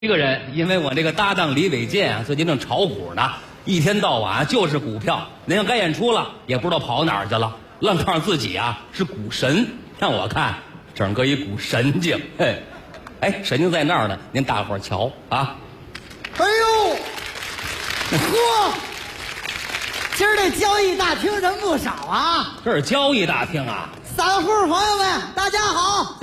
一个人，因为我这个搭档李伟健啊，最近正炒股呢，一天到晚就是股票。您要该演出了，也不知道跑哪儿去了，愣告诉自己啊是股神，让我看整个一股神经。嘿，哎，神经在那儿呢，您大伙儿瞧啊！ 哎呦，嚯！今儿这交易大厅人不少啊！ 这是交易大厅啊！ 散户朋友们，大家好！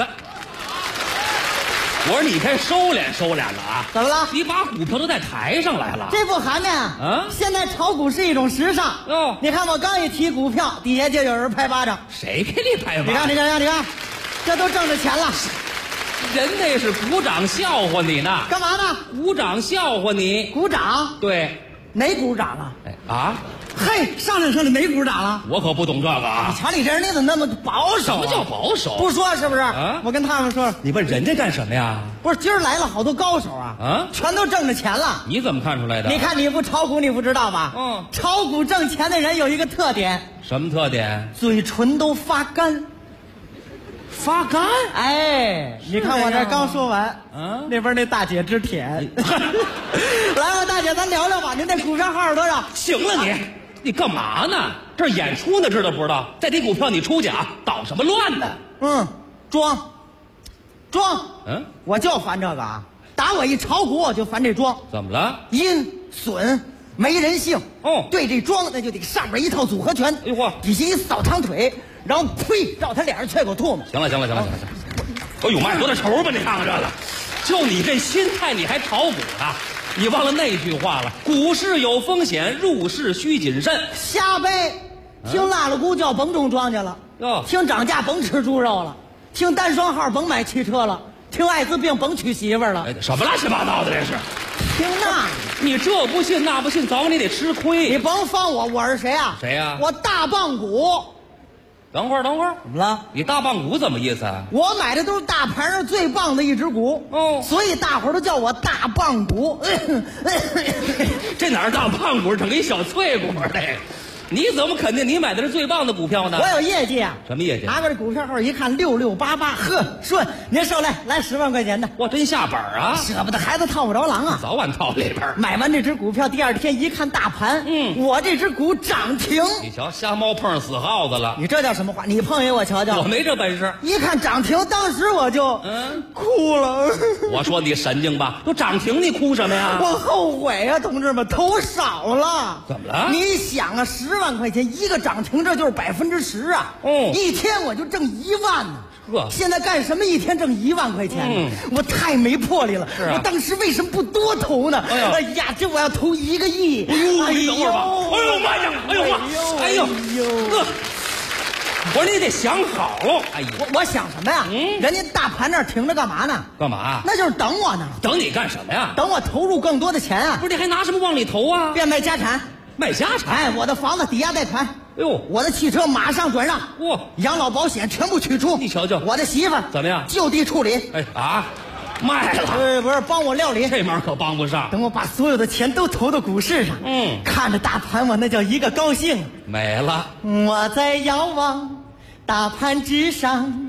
我说你该收敛收敛了啊！ 怎么了？ 你把股票都带台上来了？ 这不含呢？ 啊！ 现在炒股是一种时尚。 哦， 你看我刚一提股票，底下就有人拍巴掌。 谁给你拍巴掌？ 你看，这都挣着钱了。 人那是鼓掌笑话你呢。 干嘛呢？ 鼓掌笑话你。 鼓掌？ 对。 哪股涨了？ 哎啊！ 嘿，上来哪股涨了？ 我可不懂这个啊！ 瞧你这人，你怎么那么保守？ 什么叫保守？ 不说是不是？ 啊！ 我跟他们说， 你问人家干什么呀？ 不是，今儿来了好多高手啊！ 啊， 全都挣着钱了。 你怎么看出来的？ 你看你不炒股，你不知道吧？ 嗯， 炒股挣钱的人有一个特点， 什么特点？ 嘴唇都发干。 发干？ 哎，你看我这刚说完，那边那大姐直舔。来吧，大姐，咱聊聊吧。您这股票号是多少？ 行了你干嘛呢？这儿演出呢，知道不知道？再提股票你出去啊，捣什么乱呢？ 装。我就烦这个啊！打我一炒股我就烦这装。 怎么了？ 阴损没人性。 哦， 对这装那就得上边一套组合拳， 哎呦嚯， 底下一扫长腿，然后呸绕他脸上啐口唾沫。 行了。哎呦妈呀，有点仇吧？你看看这个，就你这心态，你还炒股呢？你忘了那句话了？股市有风险，入市需谨慎。 瞎背，听拉了股叫甭种庄稼了，听涨价甭吃猪肉了，听单双号甭买汽车了，听艾滋病甭娶媳妇了。 哎，什么乱七八糟的这是？ 听那， 你这不信那不信，早晚你得吃亏。 你甭放我是谁啊？ 谁呀？ 我大棒股。 等会儿，怎么了？你大棒股怎么意思啊？ 我买的都是大盘上最棒的一只股，所以大伙儿都叫我大棒股。 这哪是大棒股，整个一小脆股嘞？你怎么肯定你买的是最棒的股票呢？ 我有业绩啊！ 什么业绩？ 拿个这股票号一看，6688，呵，顺，您收来10万块钱的。 哇，真下本啊！ 舍不得孩子套不着狼啊！ 早晚套里边。 买完这只股票，第二天一看大盘，我这只股涨停。 你瞧，瞎猫碰上死耗子了。 你这叫什么话？你碰一我瞧瞧。 我没这本事。 一看涨停，当时我就哭了。 我说你神经吧，都涨停你哭什么呀？ 我后悔呀，同志们，投少了。 怎么了？ 你想啊，10万块钱一个涨停，这就是10%啊！一天我就挣1万呢。现在干什么一天挣1万块钱？我太没魄力了。我当时为什么不多投呢？哎呀，这我要投1个亿！ 哎呦妈呀！哎呦！我说你得想好喽！哎呀， 我想什么呀？人家大盘那儿停着干嘛呢？ 干嘛？ 那就是等我呢。 等你干什么呀？ 等我投入更多的钱啊！ 不是，你还拿什么往里投啊？ 变卖家产。 卖家产？ 哎，我的房子抵押贷款。 哎呦， 我的汽车马上转让。 哇， 养老保险全部取出。 你瞧瞧， 我的媳妇儿怎么样？ 就地处理。 哎啊，卖了？ 不是，帮我料理。 这忙可帮不上。 等我把所有的钱都投到股市上，看着大盘，我那叫一个高兴。 没了。 我在遥望大盘之上，